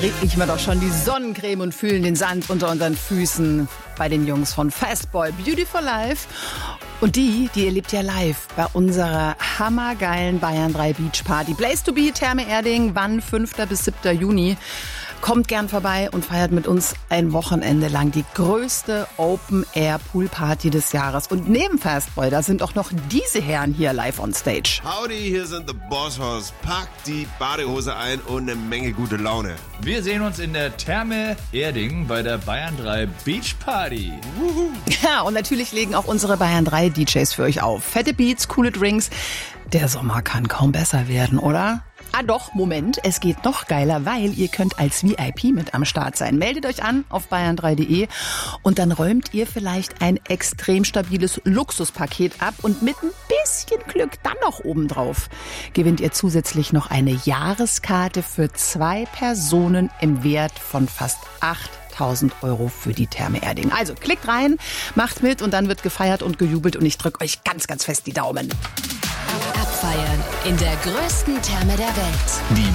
Riechen wir doch schon die Sonnencreme und fühlen den Sand unter unseren Füßen bei den Jungs von Fastboy Beautiful Life. Und die erlebt ja live bei unserer hammergeilen Bayern 3 Beach Party. Place to be, Therme Erding, wann 5. bis 7. Juni. Kommt gern vorbei und feiert mit uns ein Wochenende lang die größte Open-Air-Pool-Party des Jahres. Und neben Fastboy, da sind auch noch diese Herren hier live on stage. Howdy, hier sind The Boss Hoss. Packt die Badehose ein und eine Menge gute Laune. Wir sehen uns in der Therme Erding bei der Bayern 3 Beach Party. Ja, und natürlich legen auch unsere Bayern 3 DJs für euch auf. Fette Beats, coole Drinks. Der Sommer kann kaum besser werden, oder? Ah doch, Moment, es geht noch geiler, weil ihr könnt als VIP mit am Start sein. Meldet euch an auf bayern3.de und dann räumt ihr vielleicht ein extrem stabiles Luxuspaket ab und mit ein bisschen Glück dann noch obendrauf gewinnt ihr zusätzlich noch eine Jahreskarte für 2 Personen im Wert von fast 8.000 € für die Therme Erding. Also klickt rein, macht mit und dann wird gefeiert und gejubelt und ich drücke euch ganz, ganz fest die Daumen. Abfeiern in der größten Therme der Welt.